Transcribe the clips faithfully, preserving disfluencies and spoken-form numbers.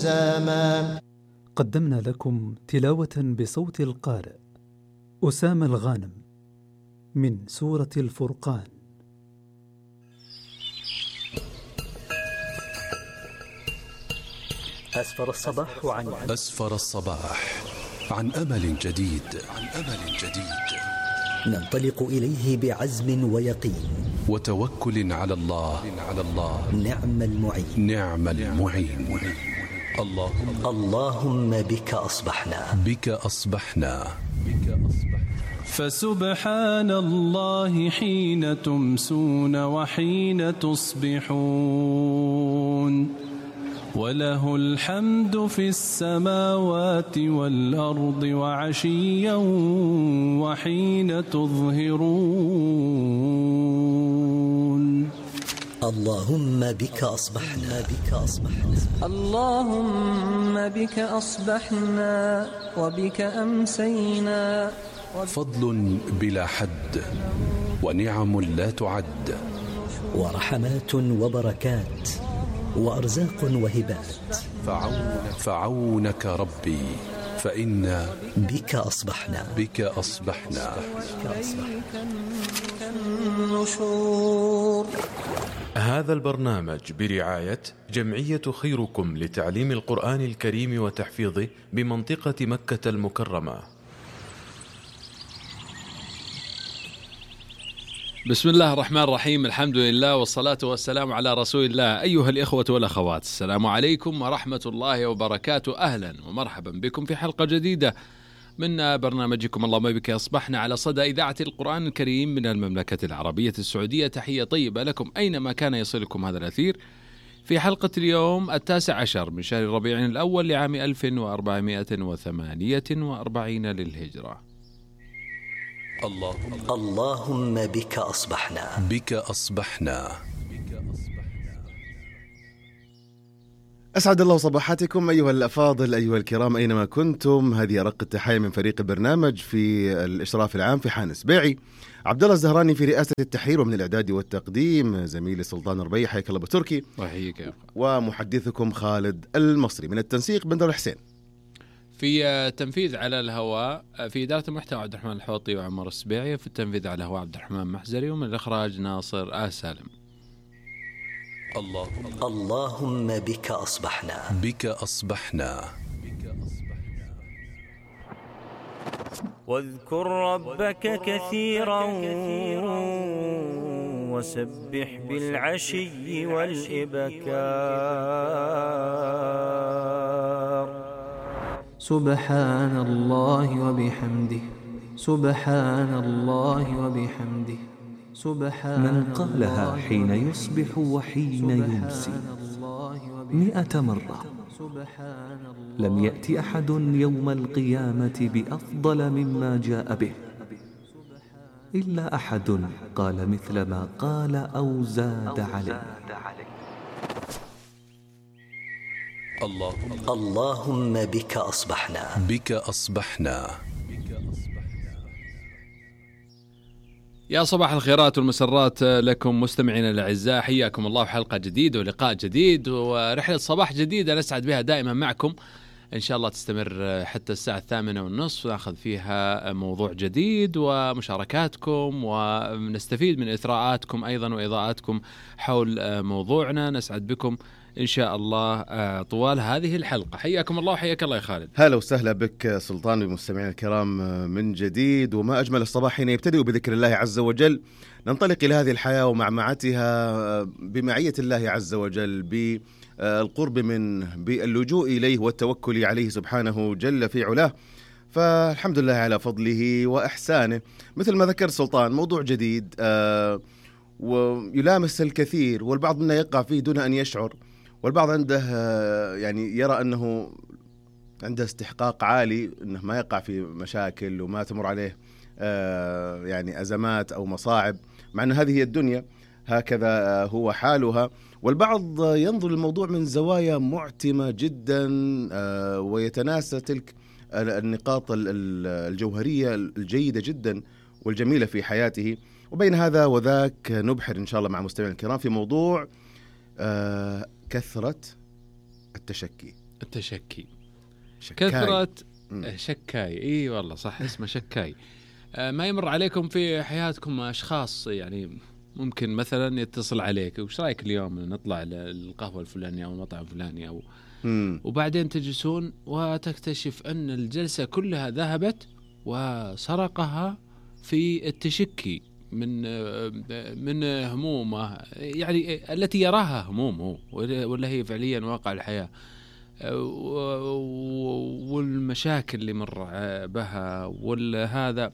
قدمنا لكم تلاوة بصوت القارئ أسامة الغانم من سورة الفرقان. أسفر الصباح عن أسفر الصباح عن أمل جديد عن أمل جديد ننطلق إليه بعزم ويقين وتوكل على الله على الله نعم المعين نعم المعين. اللهم اللهم بك أصبحنا بك أصبحنا بك أصبحنا فسبحان الله حين تمسون وحين تصبحون وله الحمد في السماوات والأرض وعشيا وحين تظهرون. اللهم بك أصبحنا بك أصبحنا اللهم بك أصبحنا وبك أمسينا. فضل بلا حد ونعم لا تعد ورحمات وبركات وأرزاق وهبات فعونك, فعونك ربي فإنا بك أصبحنا بك أصبحنا النشور. هذا البرنامج برعاية جمعية خيركم لتعليم القرآن الكريم وتحفيظه بمنطقة مكة المكرمة. بسم الله الرحمن الرحيم، الحمد لله والصلاة والسلام على رسول الله. أيها الإخوة والأخوات، السلام عليكم ورحمة الله وبركاته. أهلا ومرحبا بكم في حلقة جديدة من برنامجكم اللهم بك أصبحنا على صدى إذاعة القرآن الكريم من المملكة العربية السعودية. تحية طيبة لكم أينما كان يصلكم هذا الأثير في حلقة اليوم التاسع عشر من شهر ربيع الأول لعام ألف وأربعمائة وثمانية وأربعين للهجرة. اللهم اللهم بك أصبحنا بك أصبحنا أسعد الله صباحاتكم أيها الأفاضل أيها الكرام أينما كنتم. هذه أرق التحية من فريق البرنامج في الإشراف العام في حان سبيعي، عبد الله الزهراني في رئاسة التحرير، ومن الإعداد والتقديم زميلي سلطان ربيع. حياك الله بتركي. وحيك يا أخي. ومحدثكم خالد المصري. من التنسيق بندر الحسين. في تنفيذ على الهواء في إدارة المحتوى عبد الرحمن الحوطي وعمر السبيعي، في التنفيذ على الهواء عبد الرحمن محزري، ومن الإخراج ناصر آل سالم. اللهم اللهم بك أصبحنا بك أصبحنا واذكر ربك كثيرا وسبح بالعشي والإبكار. سبحان الله وبحمده سبحان الله وبحمده سبحان من قالها حين يصبح وحين يمسي مئة مرة لم يأتي أحد يوم القيامة بأفضل مما جاء به إلا أحد قال مثل ما قال أو زاد عليه. اللهم اللهم بك أصبحنا بك أصبحنا يا صباح الخيرات والمسرات لكم مستمعين الأعزاء، حياكم الله في حلقة جديدة ولقاء جديد ورحلة صباح جديدة نسعد بها دائما معكم. إن شاء الله تستمر حتى الساعة الثامنة والنصف، ونأخذ فيها موضوع جديد ومشاركاتكم، ونستفيد من إثراءاتكم أيضا وإضاءاتكم حول موضوعنا. نسعد بكم إن شاء الله طوال هذه الحلقة. حياكم الله وحياك الله يا خالد. هلا وسهلا بك سلطان بمستمعين الكرام من جديد، وما أجمل الصباح حين يبتدئ بذكر الله عز وجل. ننطلق إلى هذه الحياة ومعمعتها بمعية الله عز وجل، بالقرب منه، باللجوء إليه والتوكل عليه سبحانه جل في علاه. فالحمد لله على فضله وإحسانه. مثل ما ذكر سلطان، موضوع جديد آه ويلامس الكثير، والبعض منا يقع فيه دون أن يشعر، والبعض عنده يعني يرى أنه عنده استحقاق عالي أنه ما يقع في مشاكل وما تمر عليه يعني أزمات أو مصاعب، مع أن هذه هي الدنيا، هكذا هو حالها. والبعض ينظر للموضوع من زوايا معتمة جدا ويتناسى تلك النقاط الجوهرية الجيدة جدا والجميلة في حياته. وبين هذا وذاك نبحر إن شاء الله مع مستمعين الكرام في موضوع آه كثرة التشكي. التشكي. شكاي. كثرة شكاي، اي والله صح اسمه شكاي. ما يمر عليكم في حياتكم أشخاص يعني ممكن مثلا يتصل عليك وش رأيك اليوم نطلع للقهوة الفلانية أو المطعم الفلاني أو مم. وبعدين تجلسون وتكتشف أن الجلسة كلها ذهبت وسرقها في التشكي من من همومه يعني التي يراها همومه ولا هي فعليا واقع الحياة والمشاكل اللي مر بها والهذا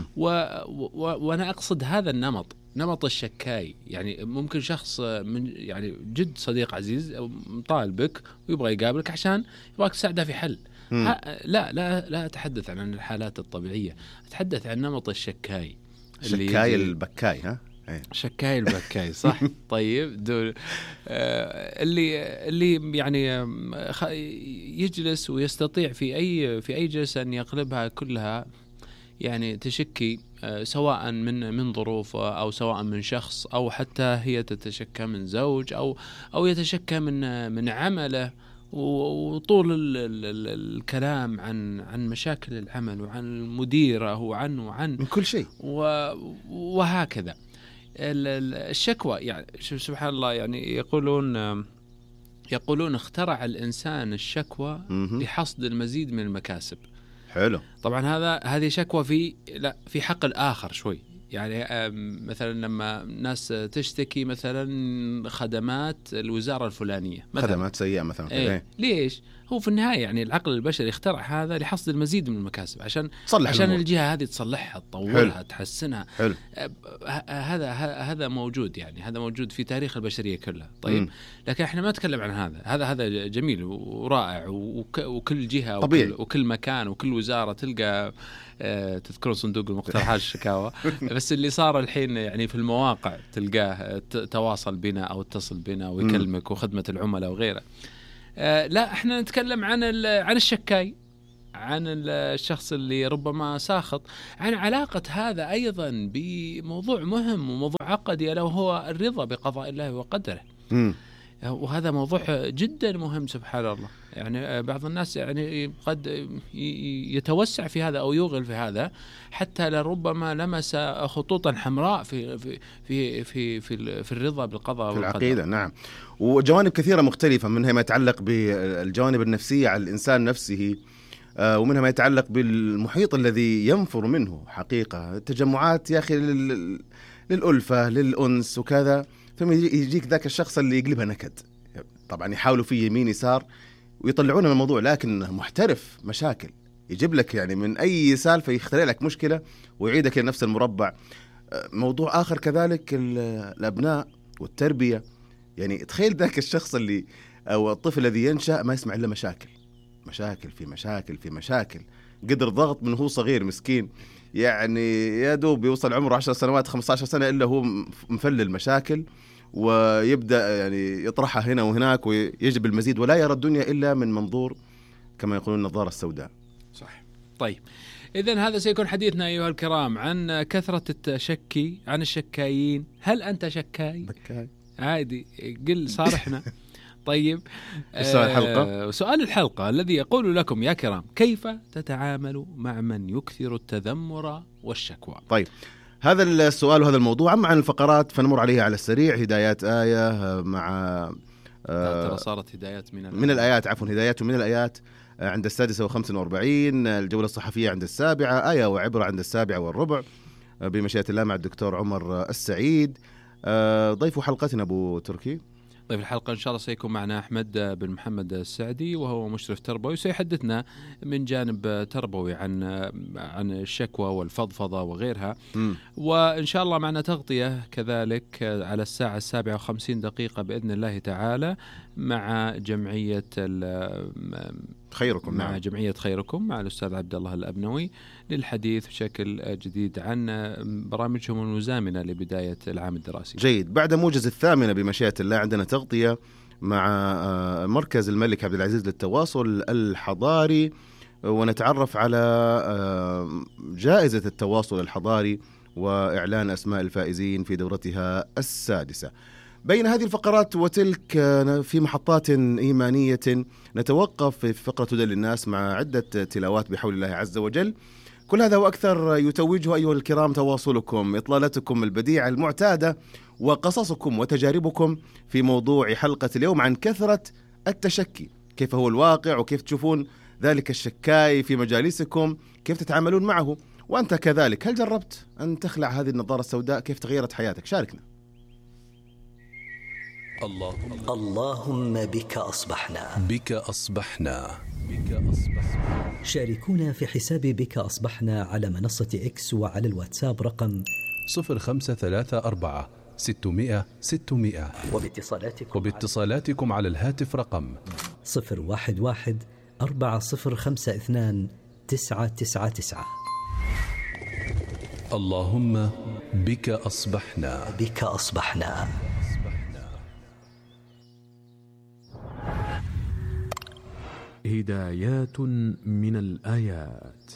وأنا أقصد هذا النمط، نمط الشكاي. يعني ممكن شخص من يعني جد صديق عزيز طالبك ويبغى يقابلك عشان يبغاك تساعده في حل. لا لا لا أتحدث عن الحالات الطبيعية، أتحدث عن نمط الشكاي. شكاي البكاي ها؟ شكاي البكاي صح. طيب دول آه اللي اللي يعني آه يجلس ويستطيع في أي في أي جلسة أن يقلبها كلها يعني تشكي، آه سواء من من ظروفه أو سواء من شخص أو حتى هي تتشكى من زوج أو أو يتشكى من من عمله، وطول ال ال ال الكلام عن عن مشاكل العمل وعن المديرة وعن وعن من كل شيء وهكذا. الشكوى يعني سبحان الله، يعني يقولون يقولون اخترع الإنسان الشكوى لحصد المزيد من المكاسب. حلو. طبعا هذا هذه شكوى في لا في حق الآخر شوي، يعني مثلا لما ناس تشتكي مثلا خدمات الوزارة الفلانية مثلا خدمات سيئة مثلا ايه. ايه. ليش؟ هو في النهاية يعني العقل البشري اخترع هذا لحصد المزيد من المكاسب عشان عشان الأمور. الجهة هذه تصلحها تطورها تحسنها. حلو. هذا هذا موجود، يعني هذا موجود في تاريخ البشرية كلها. طيب م. لكن احنا ما نتكلم عن هذا هذا هذا جميل ورائع، وك وكل جهة وكل, وكل مكان وكل وزارة تلقى أه تذكرون صندوق المقترحات الشكاوى. بس اللي صار الحين يعني في المواقع تلقاه تواصل بنا أو اتصل بنا ويكلمك م. وخدمة العملاء وغيره. أه لا احنا نتكلم عن عن الشكاي، عن الشخص اللي ربما ساخط، عن علاقة هذا أيضا بموضوع مهم وموضوع عقدي ألا وهو الرضا بقضاء الله وقدره. م. وهذا موضوع جدا مهم سبحان الله. يعني بعض الناس يعني قد يتوسع في هذا أو يغل في هذا حتى لربما لمس خطوطا حمراء في في في في في, في الرضا بالقضاء في والقدر. العقيدة نعم، وجوانب كثيرة مختلفة، منها ما يتعلق بالجوانب النفسية على الإنسان نفسه، ومنها ما يتعلق بالمحيط الذي ينفر منه حقيقة. التجمعات يا أخي للألفة للأنس وكذا، ثم يجيك ذاك الشخص اللي يقلبها نكد. طبعا يحاولوا فيه يمين يسار ويطلعون من الموضوع، لكن محترف مشاكل يجيب لك يعني من أي سالفة يخترع لك مشكلة ويعيدك لنفس المربع. موضوع آخر كذلك الأبناء والتربية. يعني تخيل ذاك الشخص اللي أو الطفل الذي ينشأ ما يسمع إلا مشاكل مشاكل في مشاكل في مشاكل، قدر ضغط من هو صغير مسكين، يعني يا دوب يوصل عمره عشر سنوات خمسة عشر سنة إلا هو مفلل مشاكل، ويبدأ يعني يطرحها هنا وهناك ويجب المزيد، ولا يرى الدنيا إلا من منظور كما يقولون النظارة السوداء. صح. طيب إذن هذا سيكون حديثنا أيها الكرام عن كثرة التشكي، عن الشكايين. هل أنت شكاي؟ بكاي عادي قل صارحنا. طيب سؤال الحلقة سؤال الحلقة الذي يقول لكم يا كرام: كيف تتعاملوا مع من يكثر التذمر والشكوى؟ طيب هذا السؤال وهذا الموضوع. أما عن الفقرات فنمر عليها على السريع. هدايات آية مع آه ترى صارت هدايات من, من الآيات عفوا هدايات من الآيات عند السادسة وخمسة وأربعين، الجولة الصحفية عند السابعة، آية وعبرة عند السابعة والربع بمشيئة الله مع الدكتور عمر السعيد. ضيف حلقتنا أبو تركي. طيب الحلقة إن شاء الله سيكون معنا أحمد بن محمد السعدي وهو مشرف تربوي، سيحدثنا من جانب تربوي عن عن الشكوى والفضفضة وغيرها. م. وإن شاء الله معنا تغطية كذلك على الساعة السابعة وخمسين دقيقة بإذن الله تعالى مع جمعية خيركم مع نعم. جمعية خيركم مع الأستاذ عبد الله الأبنوي للحديث بشكل جديد عن برامجهم المزامنة لبداية العام الدراسي. جيد. بعد موجز الثامنة بمشيئة الله عندنا تغطية مع مركز الملك عبد العزيز للتواصل الحضاري، ونتعرف على جائزة التواصل الحضاري وإعلان أسماء الفائزين في دورتها السادسة. بين هذه الفقرات وتلك في محطات إيمانية نتوقف في فقرة هدى للناس مع عدة تلاوات بحول الله عز وجل. كل هذا وأكثر يتوجه أيها الكرام تواصلكم، إطلالتكم البديعة المعتادة، وقصصكم وتجاربكم في موضوع حلقة اليوم عن كثرة التشكي. كيف هو الواقع وكيف تشوفون ذلك الشكاي في مجالسكم، كيف تتعاملون معه، وأنت كذلك هل جربت أن تخلع هذه النظارة السوداء؟ كيف تغيرت حياتك؟ شاركنا. اللهم اللهم بك أصبحنا بك أصبحنا بك أصبحنا شاركونا في حساب بك أصبحنا على منصة إكس وعلى الواتساب رقم صفر خمسة ثلاثة أربعة ستمائة ستمائة وباتصالاتكم, وباتصالاتكم على الهاتف رقم صفر واحد واحد أربعة صفر خمسة اثنان تسعة تسعة تسعة. اللهم بك أصبحنا بك أصبحنا. هدايات من الآيات.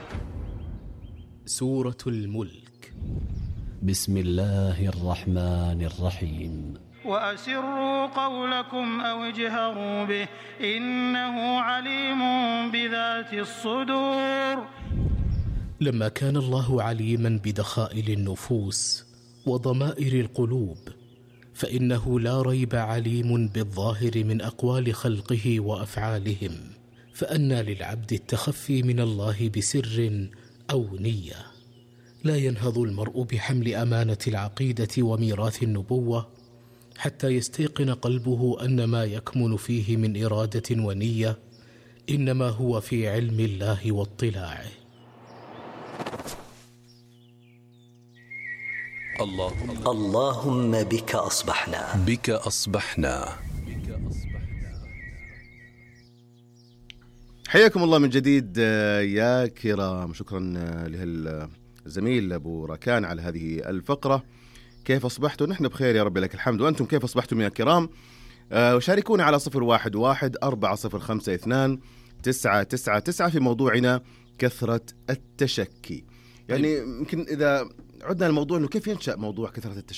سورة الملك. بسم الله الرحمن الرحيم. وأسروا قولكم أو اجهروا به إنه عليم بذات الصدور. لما كان الله عليما بدخائل النفوس وضمائر القلوب، فإنه لا ريب عليم بالظاهر من أقوال خلقه وأفعالهم، فأنى للعبد التخفي من الله بسر أو نية. لا ينهض المرء بحمل أمانة العقيدة وميراث النبوة حتى يستيقن قلبه أن ما يكمن فيه من إرادة ونية إنما هو في علم الله واطلاعه. اللهم اللهم بك أصبحنا بك أصبحنا. حياكم الله من جديد يا كرام. شكرا للزميل أبو ركان على هذه الفقرة. كيف أصبحتوا؟ نحن بخير يا رب لك الحمد، وأنتم كيف أصبحتم يا كرام؟ وشاركونا على صفر واحد واحد أربعة صفر خمسة اثنان تسعة تسعة تسعة في موضوعنا كثرة التشكي. يعني يمكن إذا عدنا الموضوع أنه كيف ينشأ موضوع كثرة التشكي.